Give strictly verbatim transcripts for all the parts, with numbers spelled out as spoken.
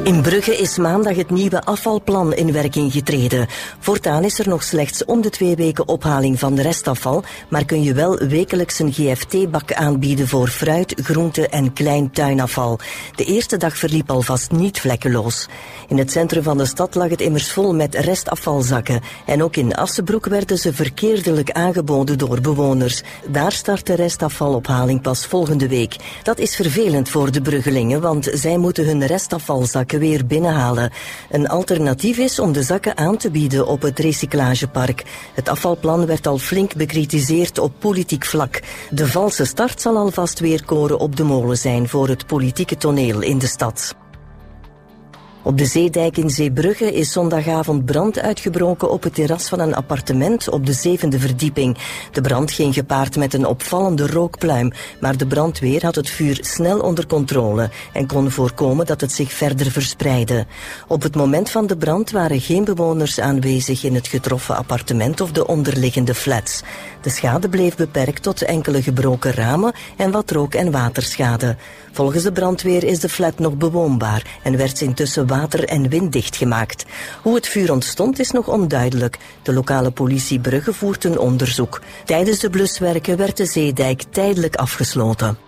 In Brugge is maandag het nieuwe afvalplan in werking getreden. Voortaan is er nog slechts om de twee weken ophaling van restafval, maar kun je wel wekelijks een G F T-bak aanbieden voor fruit, groente en klein tuinafval. De eerste dag verliep alvast niet vlekkeloos. In het centrum van de stad lag het immers vol met restafvalzakken. En ook in Assenbroek werden ze verkeerdelijk aangeboden door bewoners. Daar start de restafvalophaling pas volgende week. Dat is vervelend voor de Bruggelingen, want zij moeten hun restafvalzakken weer binnenhalen. Een alternatief is om de zakken aan te bieden op het recyclagepark. Het afvalplan werd al flink bekritiseerd op politiek vlak. De valse start zal alvast weer koren op de molen zijn voor het politieke toneel in de stad. Op de Zeedijk in Zeebrugge is zondagavond brand uitgebroken op het terras van een appartement op de zevende verdieping. De brand ging gepaard met een opvallende rookpluim, maar de brandweer had het vuur snel onder controle en kon voorkomen dat het zich verder verspreidde. Op het moment van de brand waren geen bewoners aanwezig in het getroffen appartement of de onderliggende flats. De schade bleef beperkt tot enkele gebroken ramen en wat rook- en waterschade. Volgens de brandweer is de flat nog bewoonbaar en werd intussen water- en winddicht gemaakt. Hoe het vuur ontstond is nog onduidelijk. De lokale politie Brugge voert een onderzoek. Tijdens de bluswerken werd de Zeedijk tijdelijk afgesloten.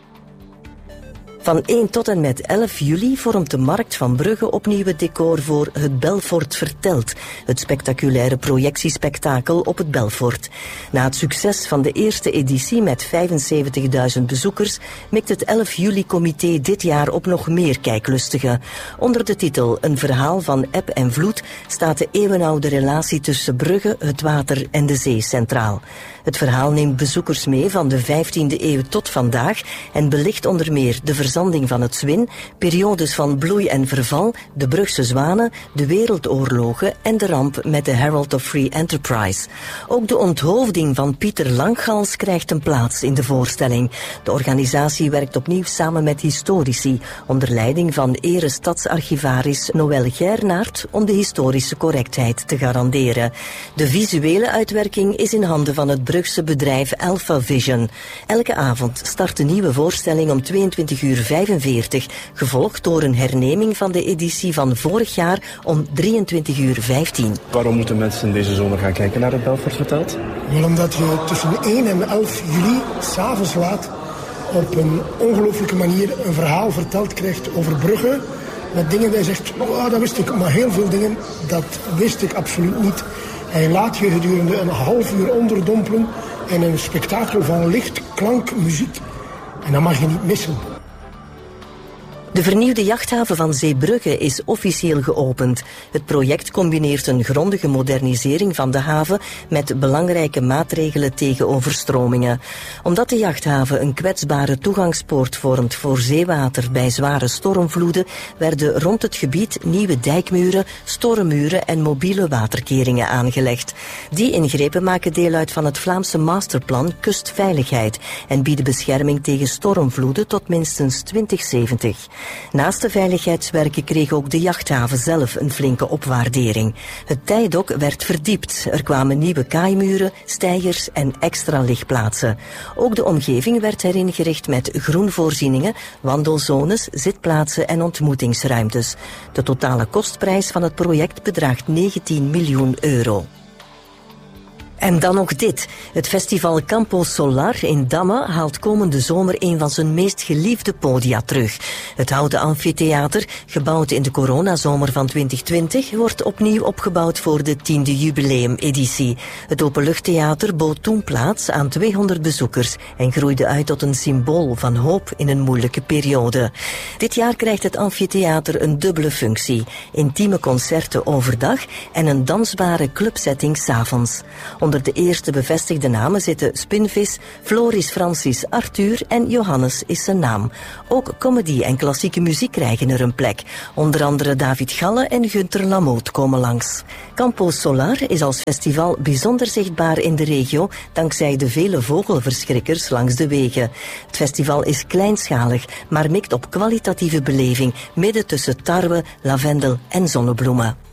Van één tot en met elf juli vormt de Markt van Brugge opnieuw het decor voor Het Belfort Vertelt, het spectaculaire projectiespektakel op het Belfort. Na het succes van de eerste editie met vijfenzeventigduizend bezoekers mikt het elf juli-comité dit jaar op nog meer kijklustigen. Onder de titel Een verhaal van eb en vloed staat de eeuwenoude relatie tussen Brugge, het water en de zee centraal. Het verhaal neemt bezoekers mee van de vijftiende eeuw tot vandaag en belicht onder meer de verzanding van het Zwin, periodes van bloei en verval, de Brugse zwanen, de wereldoorlogen en de ramp met de Herald of Free Enterprise. Ook de onthoofding van Pieter Langgals krijgt een plaats in de voorstelling. De organisatie werkt opnieuw samen met historici, onder leiding van ere stadsarchivaris Noël Gernaert om de historische correctheid te garanderen. De visuele uitwerking is in handen van het Brugse bedrijf Alpha Vision. Elke avond start een nieuwe voorstelling om tweeëntwintig uur vijfenveertig, gevolgd door een herneming van de editie van vorig jaar om drieëntwintig uur vijftien. Waarom moeten mensen deze zomer gaan kijken naar het Belfort Vertelt? Wel omdat je tussen één en elf juli, 's avonds laat, op een ongelooflijke manier een verhaal verteld krijgt over Brugge. Met dingen die je zegt, oh, dat wist ik, maar heel veel dingen, dat wist ik absoluut niet. Hij laat je gedurende een half uur onderdompelen in een spektakel van licht, klank, muziek. En dat mag je niet missen. De vernieuwde jachthaven van Zeebrugge is officieel geopend. Het project combineert een grondige modernisering van de haven met belangrijke maatregelen tegen overstromingen. Omdat de jachthaven een kwetsbare toegangspoort vormt voor zeewater bij zware stormvloeden, werden rond het gebied nieuwe dijkmuren, stormmuren en mobiele waterkeringen aangelegd. Die ingrepen maken deel uit van het Vlaamse masterplan Kustveiligheid en bieden bescherming tegen stormvloeden tot minstens twintig zeventig. Naast de veiligheidswerken kreeg ook de jachthaven zelf een flinke opwaardering. Het tijdok werd verdiept. Er kwamen nieuwe kaaimuren, steigers en extra ligplaatsen. Ook de omgeving werd heringericht met groenvoorzieningen, wandelzones, zitplaatsen en ontmoetingsruimtes. De totale kostprijs van het project bedraagt negentien miljoen euro. En dan nog dit. Het festival Campo Solar in Damme haalt komende zomer een van zijn meest geliefde podia terug. Het houten amfitheater, gebouwd in de coronazomer van twintig twintig, wordt opnieuw opgebouwd voor de tiende jubileumeditie. Het openluchttheater bood toen plaats aan tweehonderd bezoekers en groeide uit tot een symbool van hoop in een moeilijke periode. Dit jaar krijgt het amfitheater een dubbele functie. Intieme concerten overdag en een dansbare clubsetting 's avonds. Onder de eerste bevestigde namen zitten Spinvis, Floris Francis Arthur en Johannes is zijn naam. Ook comedy en klassieke muziek krijgen er een plek. Onder andere David Galle en Gunther Lamoot komen langs. Campo Solar is als festival bijzonder zichtbaar in de regio dankzij de vele vogelverschrikkers langs de wegen. Het festival is kleinschalig, maar mikt op kwalitatieve beleving midden tussen tarwe, lavendel en zonnebloemen.